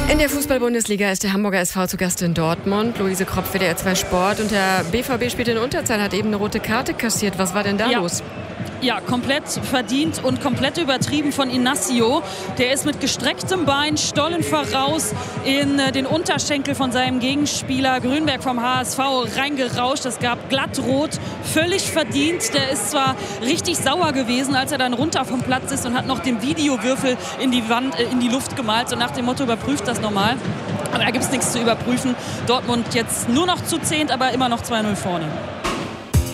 In der Fußball-Bundesliga ist der Hamburger SV zu Gast in Dortmund. Luise Kropf, WDR 2 Sport. Und der BVB spielt in Unterzahl, hat eben eine rote Karte kassiert. Was war denn da los? Ja, komplett verdient und komplett übertrieben von Inacio. Der ist mit gestrecktem Bein stollen voraus in den Unterschenkel von seinem Gegenspieler Grünberg vom HSV reingerauscht. Es gab glattrot, völlig verdient. Der ist zwar richtig sauer gewesen, als er dann runter vom Platz ist und hat noch den Videowürfel in die Luft gemalt. So nach dem Motto, überprüft das nochmal. Aber da gibt es nichts zu überprüfen. Dortmund jetzt nur noch zu 10, aber immer noch 2-0 vorne.